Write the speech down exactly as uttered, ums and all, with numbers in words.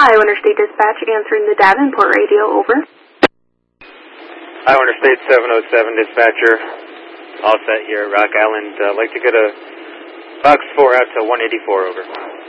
Iowa Interstate Dispatch answering the Davenport radio, over. Iowa Interstate seven oh seven dispatcher, all set here at Rock Island. Uh, like to get a box four out to one eighty-four, over.